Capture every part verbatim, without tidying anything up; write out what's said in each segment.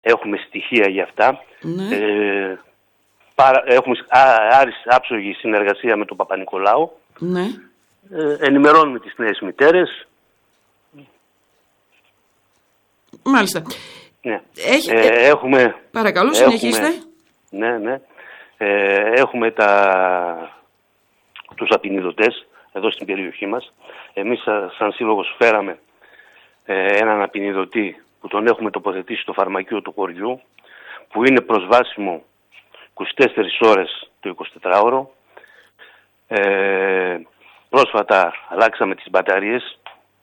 έχουμε στοιχεία για αυτά. Ναι. Ε, παρα, έχουμε άριστη άψογη συνεργασία με τον Παπα-Νικολάου. Ναι. Ε, ενημερώνουμε τις νέες μητέρες. Μάλιστα. Ναι. Έχετε... Ε, έχουμε, Παρακαλώ, έχουμε, συνεχίστε. Ναι, ναι. Ε, έχουμε τα, τους απεινιδωτές εδώ στην περιοχή μας. Εμείς σαν σύλλογος φέραμε ε, έναν απεινιδωτή που τον έχουμε τοποθετήσει στο φαρμακείο του χωριού, που είναι προσβάσιμο είκοσι τέσσερις ώρες το εικοσιτετράωρο. Ε, πρόσφατα αλλάξαμε τις μπαταρίες.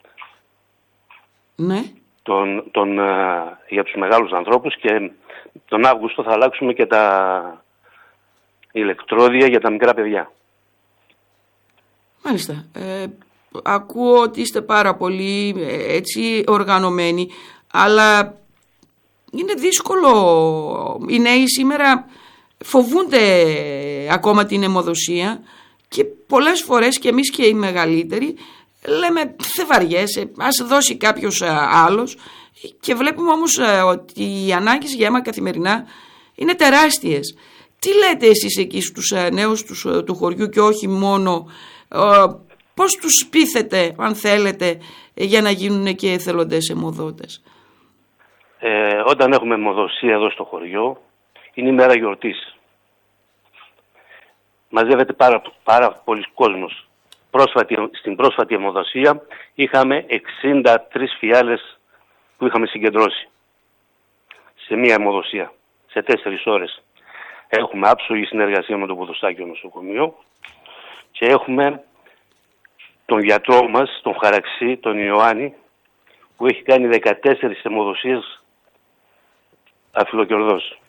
Ναι. Τον, τον, για τους μεγάλους ανθρώπους, και τον Αύγουστο θα αλλάξουμε και τα ηλεκτρόδια για τα μικρά παιδιά. Μάλιστα. Ε, ακούω ότι είστε πάρα πολύ ε, έτσι οργανωμένοι, αλλά είναι δύσκολο. Οι νέοι σήμερα φοβούνται ακόμα την αιμοδοσία και πολλές φορές και εμείς και οι μεγαλύτεροι λέμε δεν βαριέσαι, ας δώσει κάποιος άλλος, και βλέπουμε όμως ότι οι ανάγκες για αίμα καθημερινά είναι τεράστιες. Τι λέτε εσείς εκεί στους νέους τους, του χωριού και όχι μόνο, πώς τους πείθετε αν θέλετε για να γίνουν και εθελοντές αιμοδότες? Ε, όταν έχουμε αιμοδοσία εδώ στο χωριό είναι η μέρα γιορτής. Μαζεύεται πάρα, πάρα πολλοί κόσμος. Πρόσφατη, στην πρόσφατη αιμοδοσία είχαμε εξήντα τρεις φιάλες που είχαμε συγκεντρώσει σε μία αιμοδοσία, σε τέσσερις ώρες. Έχουμε άψογη συνεργασία με το Ποδοσάκιο νοσοκομείο και έχουμε τον γιατρό μας, τον Χαραξή, τον Ιωάννη, που έχει κάνει δεκατέσσερις αιμοδοσίες αφιλοκερδός.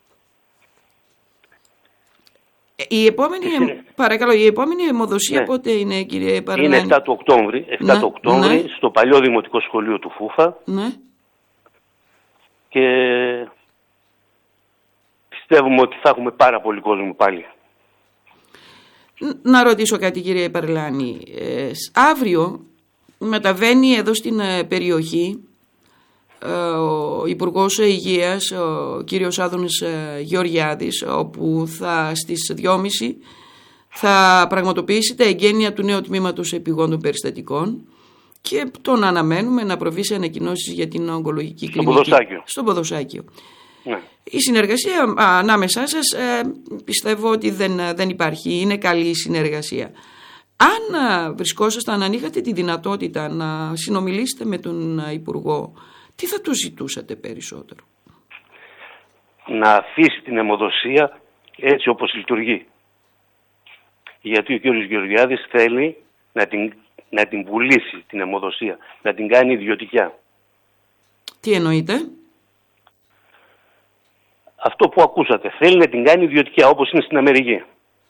Η επόμενη, είναι... παρακαλώ, η επόμενη αιμοδοσία ναι. πότε είναι, κύριε Παρελάνη? Είναι εφτά του Οκτώβρη, εφτά ναι. του Οκτώβρη ναι. στο παλιό Δημοτικό Σχολείο του Φούφα. Ναι. Και πιστεύουμε ότι θα έχουμε πάρα πολύ κόσμο πάλι. Να ρωτήσω κάτι, κύριε Παρελάνη. Ε, αύριο μεταβαίνει εδώ στην περιοχή ο Υπουργός Υγείας, ο κύριος Άδωνης Γεωργιάδης, όπου θα στις δυόμιση θα πραγματοποιήσει τα εγγένεια του νέου τμήματος επιγόντων περιστατικών και τον αναμένουμε να προβεί σε ανακοινώσεις για την ογκολογική στο κλινική. Ποδοσάκιο. Στο Ποδοσάκιο. Ναι. Η συνεργασία ανάμεσά σας ε, πιστεύω ότι δεν, δεν υπάρχει, είναι καλή η συνεργασία. Αν βρισκόσασταν, αν είχατε τη δυνατότητα να συνομιλήσετε με τον Υπουργό, τι θα του ζητούσατε περισσότερο? Να αφήσει την αιμοδοσία έτσι όπως λειτουργεί. Γιατί ο κ. Γεωργιάδης θέλει να την, να την πουλήσει την αιμοδοσία, να την κάνει ιδιωτικά. Τι εννοείτε? Αυτό που ακούσατε, θέλει να την κάνει ιδιωτικά όπως είναι στην Αμερική.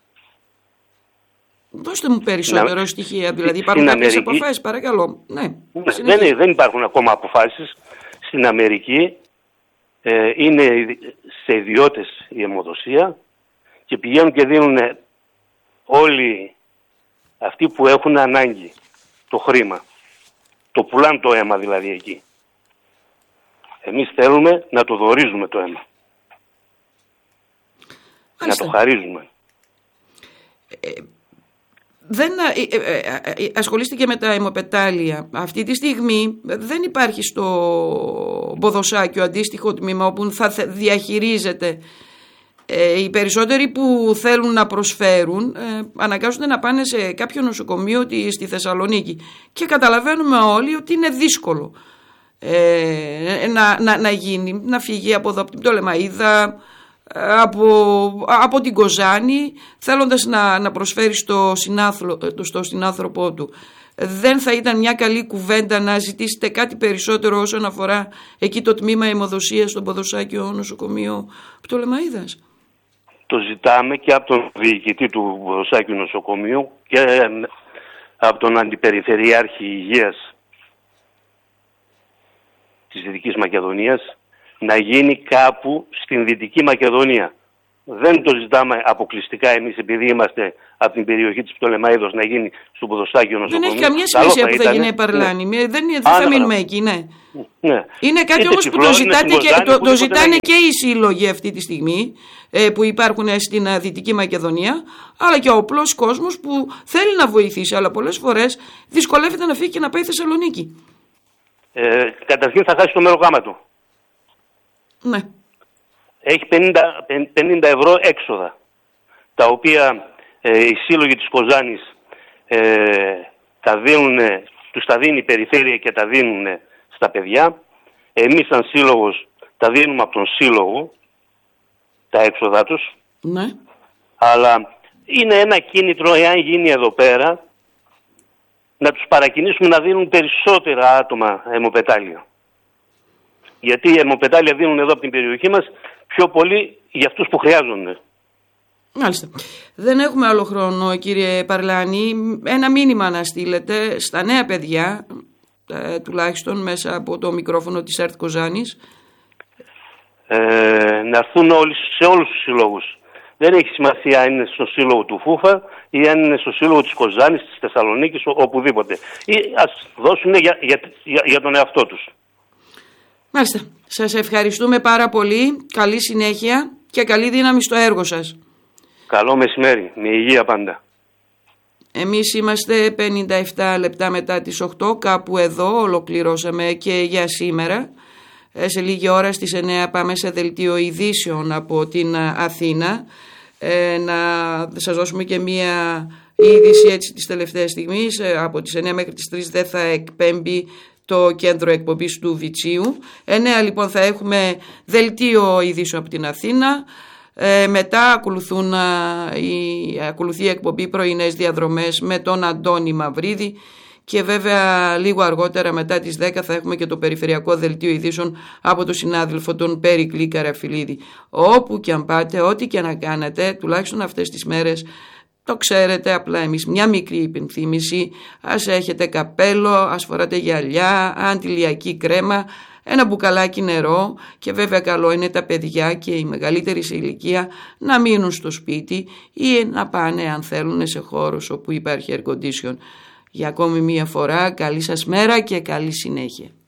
Δώστε μου περισσότερο να... στοιχεία, δηλαδή υπάρχουν κάποιες αποφάσεις, παρακαλώ. Ναι, ναι, δεν, δεν υπάρχουν ακόμα αποφάσεις. Στην Αμερική ε, είναι σε ιδιώτες η αιμοδοσία και πηγαίνουν και δίνουν όλοι αυτοί που έχουν ανάγκη το χρήμα. Το πουλάνε το αίμα δηλαδή εκεί. Εμείς θέλουμε να το δωρίζουμε το αίμα. Μάλιστα. Να το χαρίζουμε. Ε, δεν ε, ε, ε, ασχολήστηκε με τα αιμοπετάλια. Αυτή τη στιγμή δεν υπάρχει στο Ποδοσάκιο αντίστοιχο τμήμα όπου θα διαχειρίζεται. Ε, οι περισσότεροι που θέλουν να προσφέρουν ε, αναγκάζονται να πάνε σε κάποιο νοσοκομείο στη Θεσσαλονίκη και καταλαβαίνουμε όλοι ότι είναι δύσκολο ε, να, να, να γίνει, να φύγει από εδώ από την Πτολεμαΐδα, Από, από την Κοζάνη, θέλοντας να, να προσφέρει στο, συνάθρο, στο συνάνθρωπό του. Δεν θα ήταν μια καλή κουβέντα να ζητήσετε κάτι περισσότερο όσον αφορά εκεί το τμήμα αιμοδοσίας στο Ποδοσάκιο νοσοκομείο Πτολεμαΐδας? Το ζητάμε και από τον διοικητή του Ποδοσάκιου νοσοκομείου και από τον Αντιπεριφερειάρχη Υγείας της Δυτικής Μακεδονίας να γίνει κάπου στην Δυτική Μακεδονία. δεν το ζητάμε αποκλειστικά εμείς επειδή είμαστε από την περιοχή της Πτολεμαΐδος να γίνει στο Ποδοστάκιο νοσοκομείο. Δεν έχει καμία σημασία που θα ήταν, γίνει Παρλάνη. Ναι. Δεν, δεν θα μείνουμε εκεί, ναι. ναι. Είναι κάτι όμως που το, ζητάτε και, το, το ζητάνε και οι σύλλογοι αυτή τη στιγμή ε, που υπάρχουν στην uh, Δυτική Μακεδονία, αλλά και ο απλός κόσμος που θέλει να βοηθήσει, αλλά πολλές φορές δυσκολεύεται να φύγει και να πάει Θεσσαλονίκη. Ε, καταρχήν θα χάσει το μεροκάμα του. Ναι. Έχει πενήντα ευρώ έξοδα, τα οποία ε, οι σύλλογοι της Κοζάνης ε, τα δίνουν, τους τα δίνει η περιφέρεια και τα δίνουν στα παιδιά. Εμείς σαν σύλλογος τα δίνουμε από τον σύλλογο τα έξοδα τους. Ναι. Αλλά είναι ένα κίνητρο, εάν γίνει εδώ πέρα, να τους παρακινήσουμε να δίνουν περισσότερα άτομα αιμοπετάλια. Γιατί οι αιμοπετάλια δίνουν εδώ από την περιοχή μας πιο πολύ για αυτούς που χρειάζονται. Μάλιστα. Δεν έχουμε άλλο χρόνο, κύριε Παρλάνη. Ένα μήνυμα να στείλετε στα νέα παιδιά, ε, τουλάχιστον μέσα από το μικρόφωνο της ΕΡΤ Κοζάνης. Ε, να έρθουν όλοι, σε όλους τους συλλόγους. Δεν έχει σημασία αν είναι στο σύλλογο του Φούφα ή αν είναι στο σύλλογο της Κοζάνης, της Θεσσαλονίκης, οπουδήποτε. Ή ας δώσουν για, για, για, για τον εαυτό τους. Μάλιστα. Σας ευχαριστούμε πάρα πολύ. Καλή συνέχεια και καλή δύναμη στο έργο σας. Καλό μεσημέρι. Με υγεία πάντα. Εμείς είμαστε πενήντα επτά λεπτά μετά τις οκτώ. Κάπου εδώ ολοκληρώσαμε και για σήμερα. Σε λίγη ώρα στις εννέα πάμε σε δελτίο ειδήσεων από την Αθήνα. Ε, να σας δώσουμε και μία είδηση έτσι της τελευταίας στιγμής. Από τις εννέα μέχρι τις τρεις δεν θα εκπέμπει το κέντρο εκπομπής του Βιτσίου. εννέα λοιπόν θα έχουμε δελτίο ειδήσεων από την Αθήνα. Ε, μετά ακολουθούν, η, ακολουθεί η εκπομπή πρωινές διαδρομές με τον Αντώνη Μαυρίδη και βέβαια λίγο αργότερα μετά τις δέκα θα έχουμε και το περιφερειακό δελτίο ειδήσεων από τον συνάδελφο τον Περικλή Καραφιλίδη. Όπου και αν πάτε, ό,τι και να κάνετε, τουλάχιστον αυτές τις μέρες, το ξέρετε, απλά εμείς μια μικρή υπενθύμηση, ας έχετε καπέλο, ας φοράτε γυαλιά, αντιλιακή κρέμα, ένα μπουκαλάκι νερό και βέβαια καλό είναι τα παιδιά και οι μεγαλύτεροι σε ηλικία να μείνουν στο σπίτι ή να πάνε αν θέλουν σε χώρους όπου υπάρχει air condition. Για ακόμη μία φορά καλή σας μέρα και καλή συνέχεια.